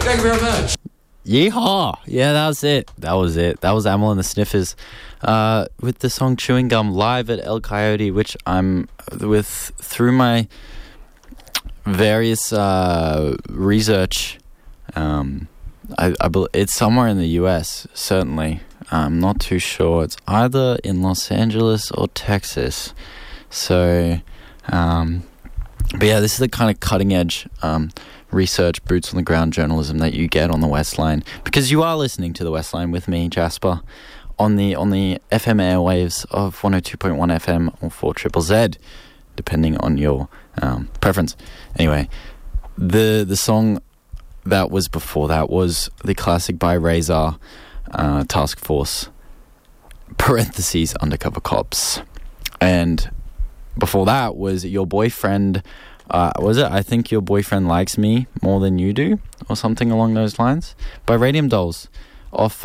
Thank you very much. Yeehaw! Yeah, that was it. That was Amyl and the Sniffers with the song Chewing Gum live at El Coyote, which I'm with through my various research. I believe it's somewhere in the US, certainly. I'm not too sure. It's either in Los Angeles or Texas. So, but yeah, this is the kind of cutting edge research, boots on the ground journalism that you get on the West Line, because you are listening to the West Line with me, Jasper, on the FM airwaves of 102.1 FM or 4ZZZ, depending on your preference. Anyway, the song that was before that was the classic by Razor, Task Force (parentheses Undercover Cops), and before that was Your Boyfriend. Was it? I Think Your Boyfriend Likes Me More Than You Do, or something along those lines, by Radium Dolls, off,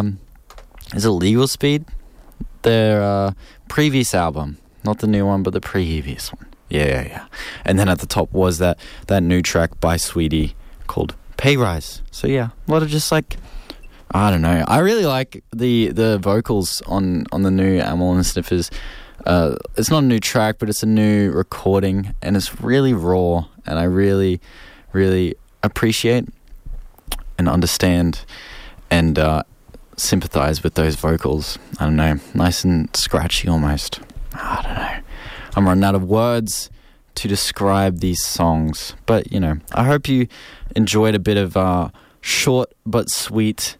is it Legal Speed? Their previous album, not the new one, but the previous one. Yeah. And then at the top was that new track by Sweetie called Pay Rise. So yeah, a lot of just like, I don't know. I really like the vocals on the new Amyl and the Sniffers. It's not a new track, but it's a new recording, and it's really raw, and I really, really appreciate and understand and sympathize with those vocals. I don't know, nice and scratchy almost. I don't know. I'm running out of words to describe these songs, but you know, I hope you enjoyed a bit of short but sweet.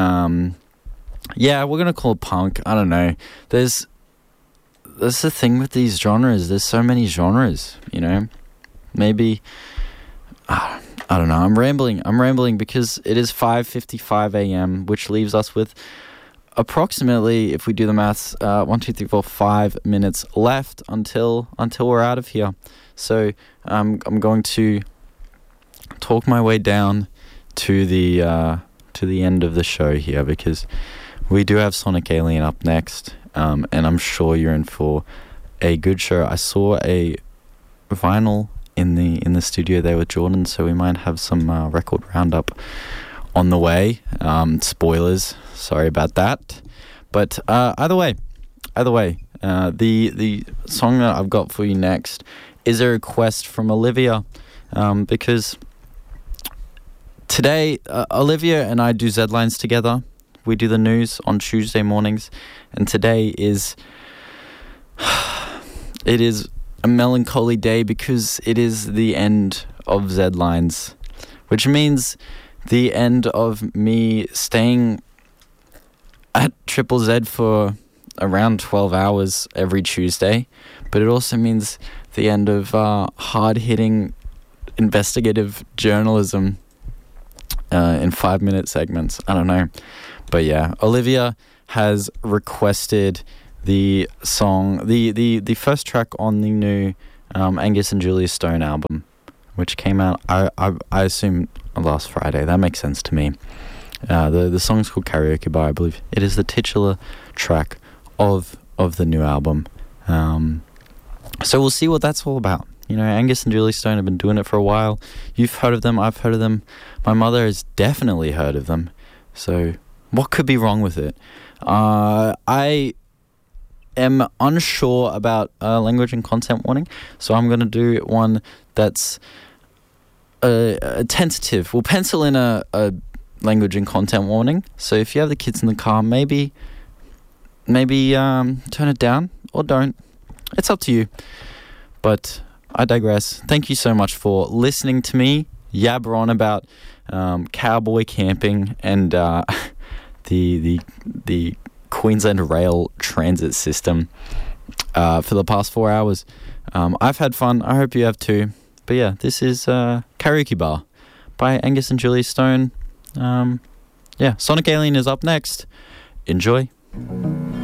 Yeah, we're gonna call it punk. I don't know. That's the thing with these genres. There's so many genres, you know. Maybe I don't know. I'm rambling because it is 5:55 a.m., which leaves us with approximately, if we do the maths, 1, 2, 3, 4, 5 minutes left until we're out of here. So I'm going to talk my way down to the end of the show here, because we do have Sonic Alien up next. And I'm sure you're in for a good show. I saw a vinyl in the studio there with Jordan, so we might have some record roundup on the way. Spoilers, sorry about that. But either way, the song that I've got for you next is a request from Olivia, because today Olivia and I do Z-Lines together. We do the news on Tuesday mornings, and today is a melancholy day because it is the end of Z-Lines, which means the end of me staying at Triple Z for around 12 hours every Tuesday, but it also means the end of hard-hitting investigative journalism in 5-minute segments. I don't know. But yeah, Olivia has requested the song, the first track on the new Angus and Julia Stone album, which came out, I assume, last Friday. That makes sense to me. The song's called Karaoke Bar, I believe. It is the titular track of the new album. So we'll see what that's all about. You know, Angus and Julia Stone have been doing it for a while. You've heard of them, I've heard of them. My mother has definitely heard of them. So what could be wrong with it? I am unsure about language and content warning, so I'm going to do one that's a tentative. We'll pencil in a language and content warning. So if you have the kids in the car, maybe turn it down or don't. It's up to you. But I digress. Thank you so much for listening to me yabber on about cowboy camping and the Queensland Rail Transit System for the past 4 hours. I've had fun. I hope you have too. But yeah, this is Karaoke Bar by Angus and Julia Stone. Sonic Alien is up next. Enjoy.